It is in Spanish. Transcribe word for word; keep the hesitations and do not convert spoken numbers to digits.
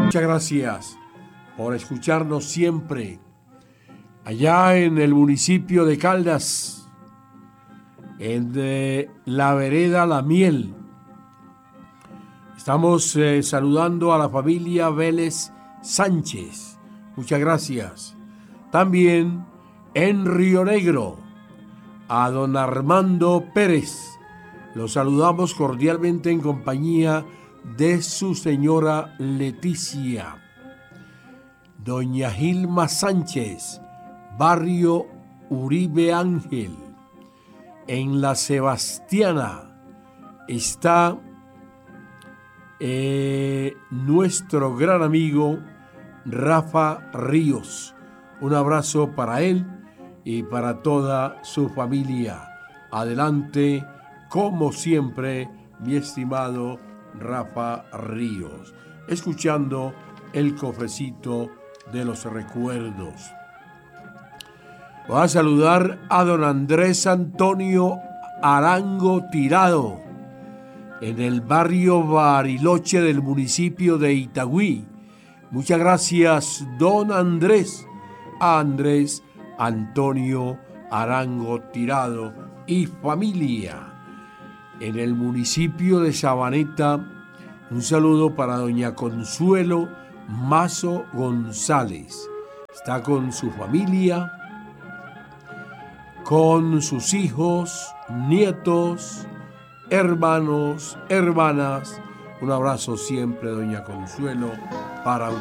Muchas gracias por escucharnos siempre. Allá en el municipio de Caldas, en de la vereda La Miel, estamos eh, saludando a la familia Vélez Sánchez. Muchas gracias. También en Río Negro, a don Armando Pérez. Los saludamos cordialmente en compañía de su señora Leticia. Doña Gilma Sánchez, barrio Uribe Ángel. En La Sebastiana está eh, nuestro gran amigo Rafa Ríos. Un abrazo para él y para toda su familia. Adelante, como siempre, mi estimado Rafa Ríos, escuchando el cofrecito de los recuerdos. Voy a saludar a don Andrés Antonio Arango Tirado, en el barrio Bariloche del municipio de Itagüí. Muchas gracias, don Andrés. A Andrés Antonio Arango Tirado y familia. En el municipio de Sabaneta, un saludo para doña Consuelo Mazo González. Está con su familia, con sus hijos, nietos, hermanos, hermanas. Un abrazo siempre, doña Consuelo, para